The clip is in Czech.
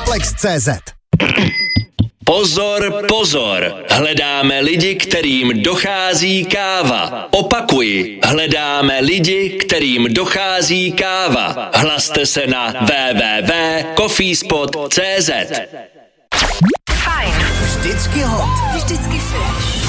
Flex.cz. Pozor, pozor, hledáme lidi, kterým dochází káva. Opakuji, hledáme lidi, kterým dochází káva. Hlaste se na www.coffeespot.cz. Fajn. Vždycky hot. Vždycky fresh.